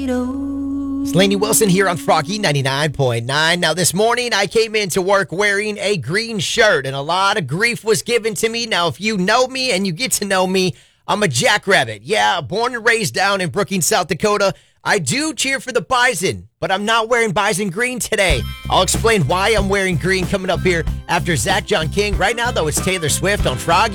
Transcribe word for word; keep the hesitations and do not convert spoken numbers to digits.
tornadoes. It's Lainey Wilson here on Froggy ninety-nine point nine. Now, this morning I came into work wearing a green shirt, and a lot of grief was given to me. Now, if you know me and you get to know me, I'm a jackrabbit. Yeah, born and raised down in Brookings, South Dakota. I do cheer for the Bison, but I'm not wearing Bison green today. I'll explain why I'm wearing green coming up here after Zach John King. Right now, though, it's Taylor Swift on Froggy.